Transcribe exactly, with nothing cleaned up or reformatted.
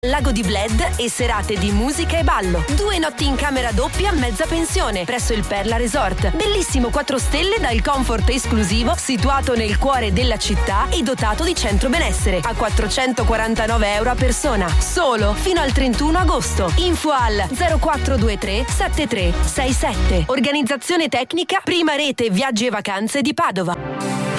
Lago di Bled e serate di musica e ballo. Due notti in camera doppia a mezza pensione presso il Perla Resort. Bellissimo quattro stelle dal comfort esclusivo situato nel cuore della città e dotato di centro benessere a quattrocentoquarantanove euro a persona. Solo fino al trentuno agosto. Info al zero quattro due tre sette tre sei sette. Organizzazione tecnica Prima Rete Viaggi e Vacanze di Padova.